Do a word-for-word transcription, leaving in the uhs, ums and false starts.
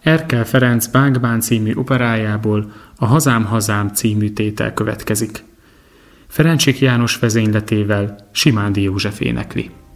Erkel Ferenc Bánk-bán című operájából a Hazám, hazám című tétel következik. Ferencsik János vezényletével Simándi József énekli.